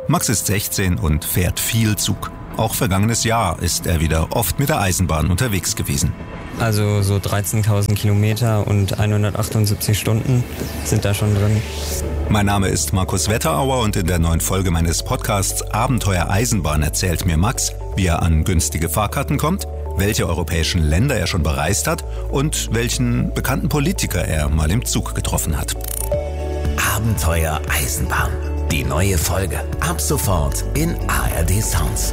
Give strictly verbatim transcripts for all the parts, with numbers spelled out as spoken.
Max ist sechzehn und fährt viel Zug. Auch vergangenes Jahr ist er wieder oft mit der Eisenbahn unterwegs gewesen. Also so dreizehntausend Kilometer und hundertachtundsiebzig Stunden sind da schon drin. Mein Name ist Markus Wetterauer und in der neuen Folge meines Podcasts Abenteuer Eisenbahn erzählt mir Max, wie er an günstige Fahrkarten kommt, welche europäischen Länder er schon bereist hat und welchen bekannten Politiker er mal im Zug getroffen hat. Abenteuer Eisenbahn. Die neue Folge ab sofort in A R D Sounds.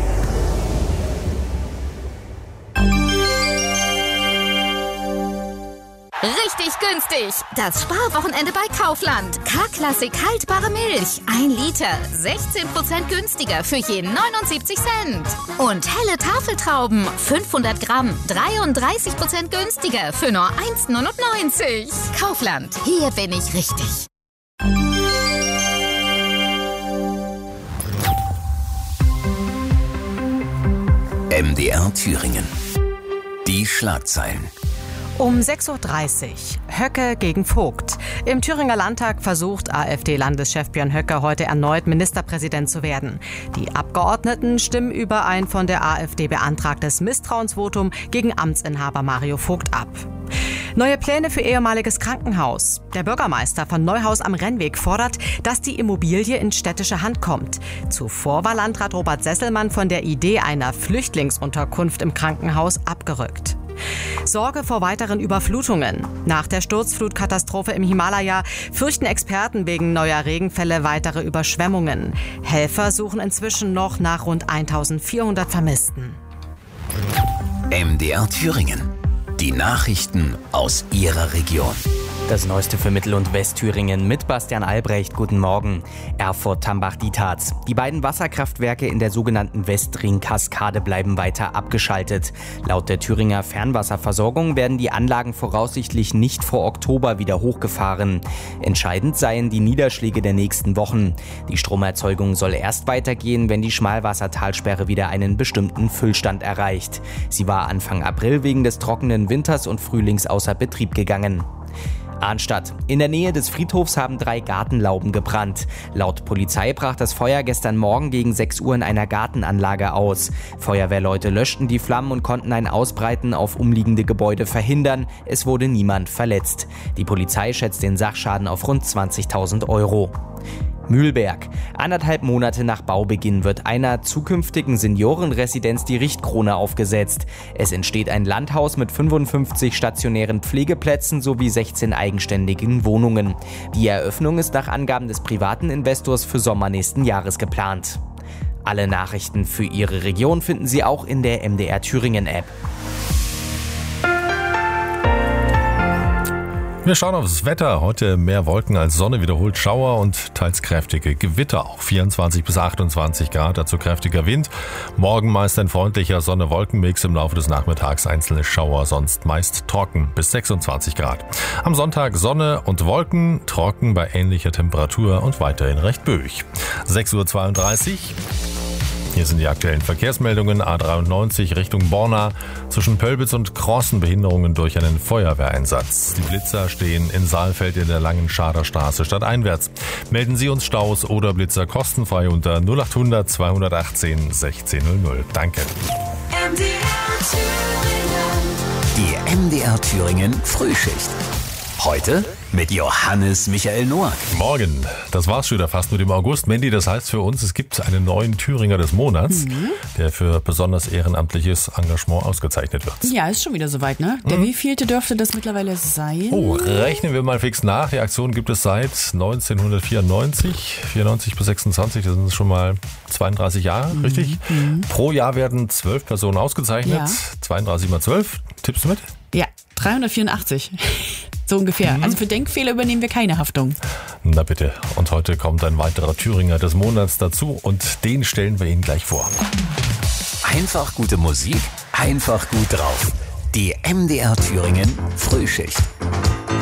Richtig günstig! Das Sparwochenende bei Kaufland. K-Klassik haltbare Milch. ein Liter. sechzehn Prozent günstiger für je neunundsiebzig Cent. Und helle Tafeltrauben. fünfhundert Gramm. dreiunddreißig Prozent günstiger für nur eins Komma neunundneunzig. Kaufland. Hier bin ich richtig. M D R Thüringen. Die Schlagzeilen. Um sechs Uhr dreißig. Höcke gegen Vogt. Im Thüringer Landtag versucht AfD-Landeschef Björn Höcke heute erneut Ministerpräsident zu werden. Die Abgeordneten stimmen über ein von der AfD beantragtes Misstrauensvotum gegen Amtsinhaber Mario Vogt ab. Neue Pläne für ehemaliges Krankenhaus. Der Bürgermeister von Neuhaus am Rennweg fordert, dass die Immobilie in städtische Hand kommt. Zuvor war Landrat Robert Sesselmann von der Idee einer Flüchtlingsunterkunft im Krankenhaus abgerückt. Sorge vor weiteren Überflutungen. Nach der Sturzflutkatastrophe im Himalaya fürchten Experten wegen neuer Regenfälle weitere Überschwemmungen. Helfer suchen inzwischen noch nach rund eintausendvierhundert Vermissten. M D R Thüringen. Die Nachrichten aus Ihrer Region. Das Neueste für Mittel- und Westthüringen mit Bastian Albrecht. Guten Morgen. Erfurt-Tambach-Dietharz. Die beiden Wasserkraftwerke in der sogenannten Westring-Kaskade bleiben weiter abgeschaltet. Laut der Thüringer Fernwasserversorgung werden die Anlagen voraussichtlich nicht vor Oktober wieder hochgefahren. Entscheidend seien die Niederschläge der nächsten Wochen. Die Stromerzeugung soll erst weitergehen, wenn die Schmalwassertalsperre wieder einen bestimmten Füllstand erreicht. Sie war Anfang April wegen des trockenen Winters und Frühlings außer Betrieb gegangen. Arnstadt. In der Nähe des Friedhofs haben drei Gartenlauben gebrannt. Laut Polizei brach das Feuer gestern Morgen gegen sechs Uhr in einer Gartenanlage aus. Feuerwehrleute löschten die Flammen und konnten ein Ausbreiten auf umliegende Gebäude verhindern. Es wurde niemand verletzt. Die Polizei schätzt den Sachschaden auf rund zwanzigtausend Euro. Mühlberg. Anderthalb Monate nach Baubeginn wird einer zukünftigen Seniorenresidenz die Richtkrone aufgesetzt. Es entsteht ein Landhaus mit fünfundfünfzig stationären Pflegeplätzen sowie sechzehn eigenständigen Wohnungen. Die Eröffnung ist nach Angaben des privaten Investors für Sommer nächsten Jahres geplant. Alle Nachrichten für Ihre Region finden Sie auch in der M D R Thüringen App. Wir schauen aufs Wetter. Heute mehr Wolken als Sonne, wiederholt Schauer und teils kräftige Gewitter. Auch vierundzwanzig bis achtundzwanzig Grad, dazu kräftiger Wind. Morgen meist ein freundlicher Sonne-Wolken-Mix, im Laufe des Nachmittags einzelne Schauer, sonst meist trocken bis sechsundzwanzig Grad. Am Sonntag Sonne und Wolken, trocken bei ähnlicher Temperatur und weiterhin recht böig. sechs Uhr zweiunddreißig. Hier sind die aktuellen Verkehrsmeldungen. A dreiundneunzig Richtung Borna. Zwischen Pölbitz und Crossen Behinderungen durch einen Feuerwehreinsatz. Die Blitzer stehen in Saalfeld in der Langen Schaderstraße stadteinwärts. Melden Sie uns Staus oder Blitzer kostenfrei unter null achthundert zweihundertachtzehn sechzehn null null. Danke. M D R Thüringen. Die M D R Thüringen Frühschicht. Heute mit Johannes Michael Noack. Morgen, das war's schon wieder fast mit dem August. Mandy, das heißt für uns, es gibt einen neuen Thüringer des Monats, mhm. der für besonders ehrenamtliches Engagement ausgezeichnet wird. Ja, ist schon wieder soweit, ne? Der mhm. wievielte dürfte das mittlerweile sein? Oh, rechnen wir mal fix nach. Die Aktion gibt es seit neunzehnhundertvierundneunzig. vierundneunzig bis sechsundzwanzig, das sind schon mal zweiunddreißig Jahre, mhm. richtig? Mhm. Pro Jahr werden zwölf Personen ausgezeichnet. Ja. zweiunddreißig mal zwölf. Tippst du mit? Ja, dreihundertvierundachtzig. So ungefähr. Mhm. Also für Denkfehler übernehmen wir keine Haftung. Na bitte. Und heute kommt ein weiterer Thüringer des Monats dazu und den stellen wir Ihnen gleich vor. Einfach gute Musik, einfach gut drauf. Die M D R Thüringen Frühschicht.